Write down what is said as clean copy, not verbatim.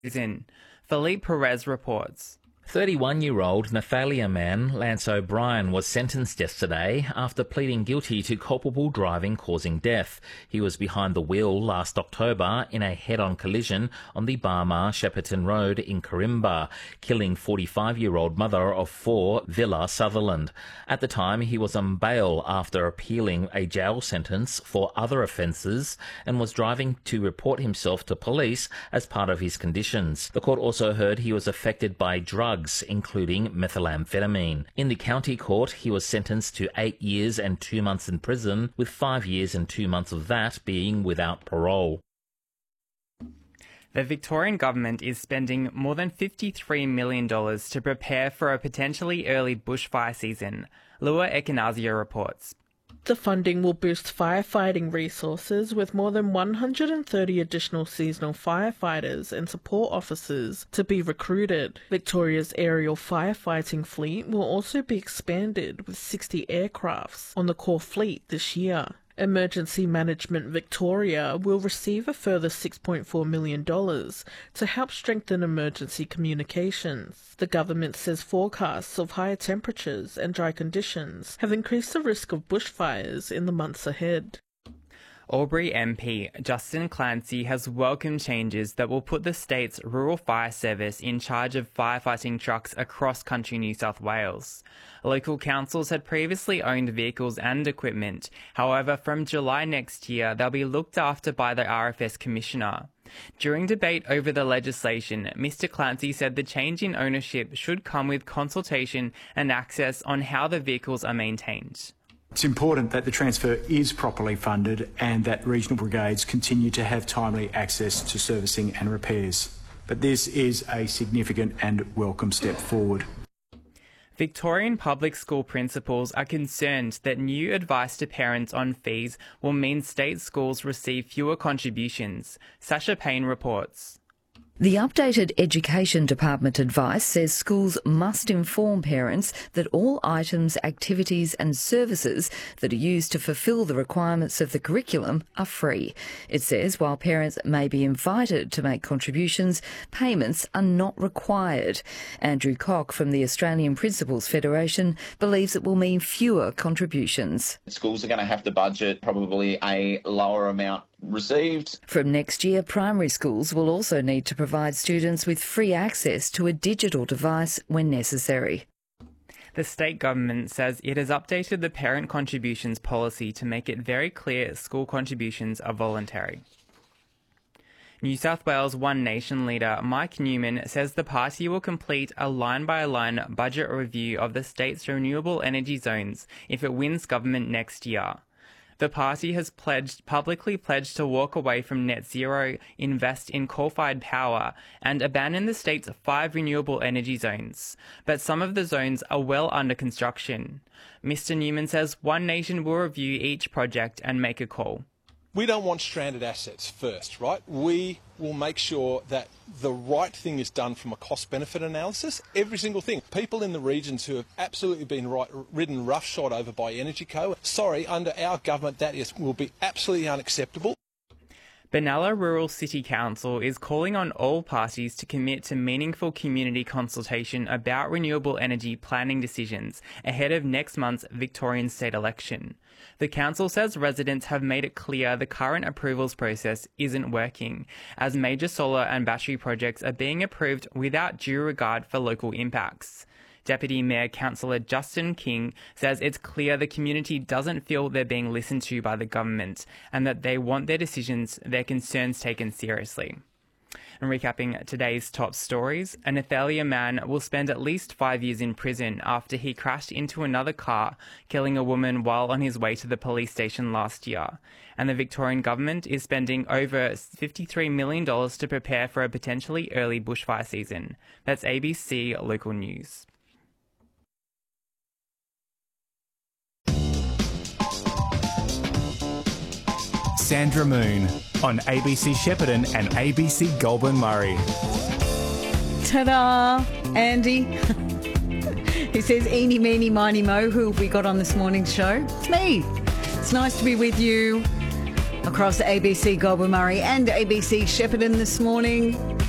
season. Philippe Perez reports. 31-year-old Nathalia man Lance O'Brien was sentenced yesterday after pleading guilty to culpable driving causing death. He was behind the wheel last October in a head-on collision on the Barmah-Shepparton Road in Corimba, killing 45-year-old mother of 4 Villa Sutherland. At the time, he was on bail after appealing a jail sentence for other offences and was driving to report himself to police as part of his conditions. The court also heard he was affected by drugs, including methamphetamine. In the county court, he was sentenced to 8 years and 2 months in prison, with 5 years and 2 months of that being without parole. The Victorian government is spending more than $53 million to prepare for a potentially early bushfire season. Lua Ekanazia reports. The funding will boost firefighting resources with more than 130 additional seasonal firefighters and support officers to be recruited. Victoria's aerial firefighting fleet will also be expanded with 60 aircrafts on the core fleet this year. Emergency Management Victoria will receive a further $6.4 million to help strengthen emergency communications. The government says forecasts of higher temperatures and dry conditions have increased the risk of bushfires in the months ahead. Albury MP Justin Clancy has welcomed changes that will put the state's Rural Fire Service in charge of firefighting trucks across country New South Wales. Local councils had previously owned vehicles and equipment. However, from July next year, they'll be looked after by the RFS Commissioner. During debate over the legislation, Mr Clancy said the change in ownership should come with consultation and access on how the vehicles are maintained. It's important that the transfer is properly funded and that regional brigades continue to have timely access to servicing and repairs. But this is a significant and welcome step forward. Victorian public school principals are concerned that new advice to parents on fees will mean state schools receive fewer contributions. Sasha Payne reports. The updated Education Department advice says schools must inform parents that all items, activities and services that are used to fulfil the requirements of the curriculum are free. It says while parents may be invited to make contributions, payments are not required. Andrew Cock from the Australian Principals Federation believes it will mean fewer contributions. Schools are going to have to budget probably a lower amount received. From next year, primary schools will also need to provide students with free access to a digital device when necessary. The state government says it has updated the parent contributions policy to make it very clear school contributions are voluntary. New South Wales One Nation leader Mike Newman says the party will complete a line-by-line budget review of the state's renewable energy zones if it wins government next year. The party has publicly pledged to walk away from net zero, invest in coal-fired power and abandon the state's 5 renewable energy zones. But some of the zones are well under construction. Mr Newman says One Nation will review each project and make a call. We don't want stranded assets first, right? We will make sure that the right thing is done from a cost-benefit analysis, every single thing. People in the regions who have absolutely been ridden roughshod over by EnergyCo, sorry, under our government that will be absolutely unacceptable. Benalla Rural City Council is calling on all parties to commit to meaningful community consultation about renewable energy planning decisions ahead of next month's Victorian state election. The council says residents have made it clear the current approvals process isn't working, as major solar and battery projects are being approved without due regard for local impacts. Deputy Mayor Councillor Justin King says it's clear the community doesn't feel they're being listened to by the government and that they want their concerns taken seriously. And recapping today's top stories, a Nathalia man will spend at least 5 years in prison after he crashed into another car, killing a woman while on his way to the police station last year. And the Victorian government is spending over $53 million to prepare for a potentially early bushfire season. That's ABC Local News. Sandra Moon on ABC Shepparton and ABC Goulburn Murray. Ta-da, Andy. He says, eeny, meeny, miny, mo. Who have we got on this morning's show? It's me. It's nice to be with you across ABC Goulburn Murray and ABC Shepparton this morning.